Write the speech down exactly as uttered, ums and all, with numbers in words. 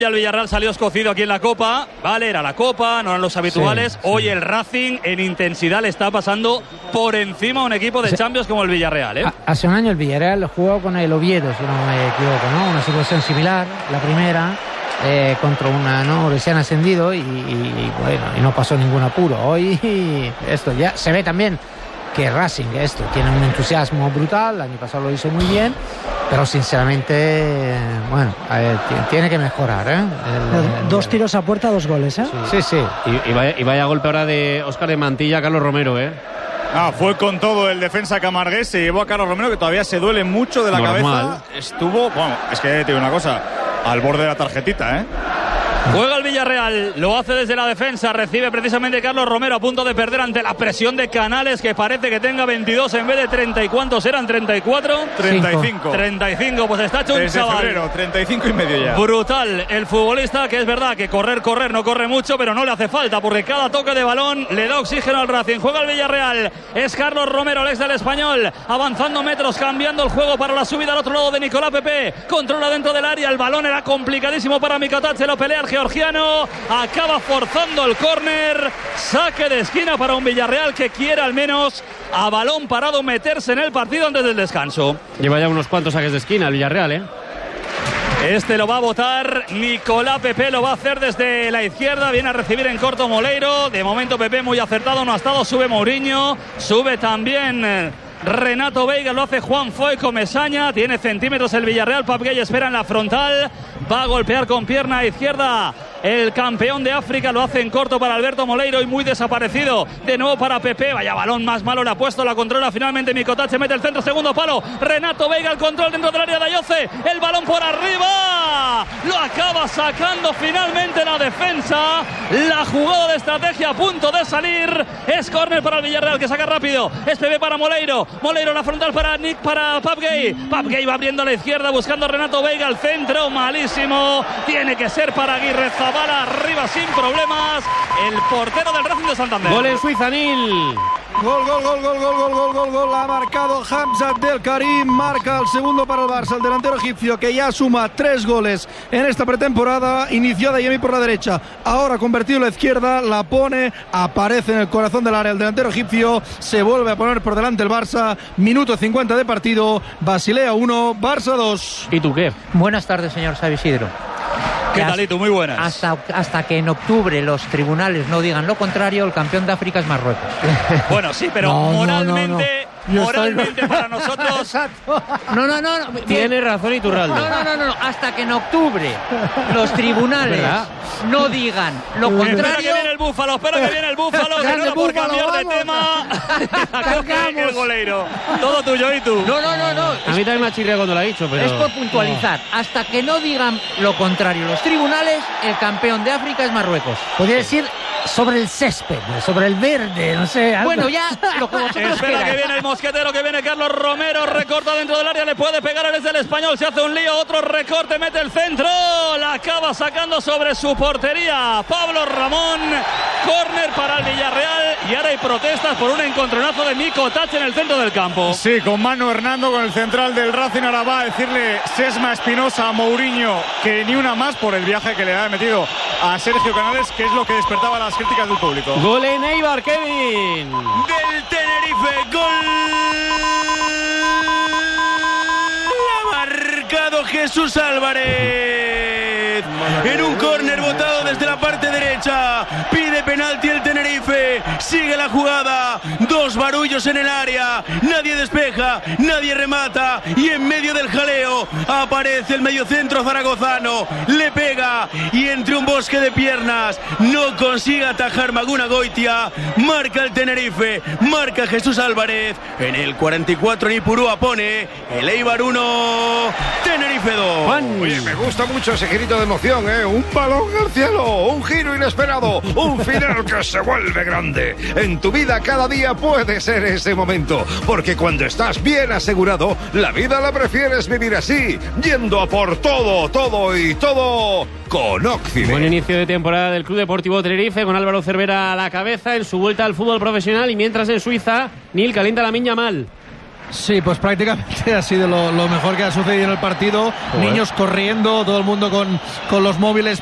Ya el Villarreal salió escocido aquí en la Copa, vale, era la Copa, no eran los habituales. Sí, sí. Hoy el Racing en intensidad le está pasando por encima a un equipo de sí. Champions como el Villarreal, ¿eh? Hace un año el Villarreal jugó con el Oviedo, si no me equivoco, ¿no? Una situación similar, la primera, eh, contra una, ¿no? Recién ascendido y, y, y bueno, y no pasó ningún apuro. Hoy esto ya se ve también que Racing esto tiene un entusiasmo brutal, el año pasado lo hizo muy bien, pero sinceramente, bueno, ver, tiene que mejorar, ¿eh? El, dos el, tiros a puerta, dos goles, ¿eh? Sí, sí. sí. Y, y, vaya, y vaya golpe ahora de Óscar de Mantilla, Carlos Romero, ¿eh? Ah, fue con todo el defensa camargués, se llevó a Carlos Romero, que todavía se duele mucho de la Normal. cabeza. Estuvo, bueno, es que te digo una cosa, al borde de la tarjetita, ¿eh? Juega el Villarreal, lo hace desde la defensa, recibe precisamente Carlos Romero a punto de perder ante la presión de Canales, que parece que tenga veintidós en vez de treinta. ¿Y cuántos eran? ¿treinta y cuatro? treinta y cinco. treinta y cinco, pues está hecho un Desde chaval. febrero, treinta y cinco y medio ya. Brutal el futbolista, que es verdad que correr, correr, no corre mucho, pero no le hace falta, porque cada toque de balón le da oxígeno al Racing. Juega el Villarreal, es Carlos Romero, el ex del Español, avanzando metros, cambiando el juego para la subida al otro lado de Nicolás Pepe, controla dentro del área, el balón era complicadísimo para Mikotache, lo pelea el georgiano, acaba forzando el córner, saque de esquina para un Villarreal que quiere al menos a balón parado meterse en el partido antes del descanso. Lleva ya unos cuantos saques de esquina el Villarreal, ¿eh? Este lo va a botar Nicolás Pepe, lo va a hacer desde la izquierda, viene a recibir en corto Moleiro, de momento Pepe muy acertado, no ha estado, sube Mourinho, sube también Renato Veiga, lo hace Juan Foy Comesaña, tiene centímetros el Villarreal, Pape Gueye espera en la frontal, va a golpear con pierna izquierda el campeón de África, lo hace en corto para Alberto Moleiro y muy desaparecido, de nuevo para Pepe, vaya balón más malo le ha puesto, la controla finalmente Mikotache, mete el centro, segundo palo, Renato Veiga, el control dentro del área de Ayoce, el balón por arriba, lo acaba sacando finalmente la defensa, la jugada de estrategia a punto de salir, es córner para el Villarreal que saca rápido, es Pepe para Moleiro, Moleiro la frontal para Nick, para Pape Gueye, Pape Gueye va abriendo a la izquierda buscando a Renato Veiga, el centro malísimo, tiene que ser para Aguirre Zabala, arriba sin problemas, el portero del Racing de Santander. Gol en Suiza, Nil. Gol, gol, gol, gol, gol, gol, gol, gol, gol. Ha marcado Hamza Abdel Karim, marca el segundo para el Barça, el delantero egipcio que ya suma tres goles en esta pretemporada. Inició de Yemi por la derecha, ahora convertido a la izquierda, la pone, aparece en el corazón del área el delantero egipcio, se vuelve a poner por delante el Barça. Minuto cincuenta de partido, Basilea uno, Barça dos. ¿Y tú qué? Buenas tardes, señor Xavi Isidro. ¿Qué tal, y tú? Muy buenas. Hasta, hasta que en octubre los tribunales no digan lo contrario, el campeón de África es Marruecos. Bueno, sí, pero no, moralmente, no, no, no. moralmente para nosotros. No, no, no. no. Tiene razón Iturralde. No, no, no, no, no. Hasta que en octubre los tribunales no digan lo contrario. Espera que viene el Búfalo, espera que viene el Búfalo, que no por cambiar de tema. Coge el goleiro. Todo tuyo, ¿y tú? No, no, no, no. A mí también me ha chirriado cuando lo ha dicho, pero. Es por puntualizar. No. Hasta que no digan lo contrario los tribunales, el campeón de África es Marruecos. Podría decir sobre el césped, sobre el verde, no sé. Algo. Bueno, ya lo que vosotros Espera queráis. Que viene el mosquetero, que viene Carlos Romero, recorta dentro del área, le puede pegar desde el Español, se hace un lío, otro recorte, mete el centro, la acaba sacando sobre su portería Pablo Ramón, córner para el Villarreal y ahora hay protestas por un encontronazo de Mikotache en el centro del campo. Sí, con Manu Hernando, con el central del Racing, ahora va a decirle Sesma Espinosa a Mourinho que ni una más por el viaje que le ha metido a Sergio Canales, que es lo que despertaba las críticas del público. Gol en Eibar, Kevin. Del Tenerife, gol. Ha marcado Jesús Álvarez. En un córner botado desde la parte derecha. Pide penalti el Tenerife. Sigue la jugada. Dos barullos en el área. Nadie despeja, nadie remata. Y en medio del jaleo aparece el mediocentro zaragozano. Le pega y entre un bosque de piernas no consigue atajar Maguna Goitia. Marca el Tenerife. Marca Jesús Álvarez. En el cuarenta y cuatro Nipurúa pone el Eibar uno, Tenerife dos. Oye, me gusta mucho ese grito de emoción, ¿eh? Un balón al cielo, un giro inesperado, un final que se vuelve grande. En tu vida cada día puede ser ese momento, porque cuando estás bien asegurado, la vida la prefieres vivir así, yendo a por todo, todo y todo con Oxide. Buen inicio de temporada del Club Deportivo Tenerife, con Álvaro Cervera a la cabeza en su vuelta al fútbol profesional, y mientras en Suiza, Nil calienta la miña mal. Sí, pues prácticamente ha sido lo, lo mejor que ha sucedido en el partido. Joder. Niños corriendo, todo el mundo con, con los móviles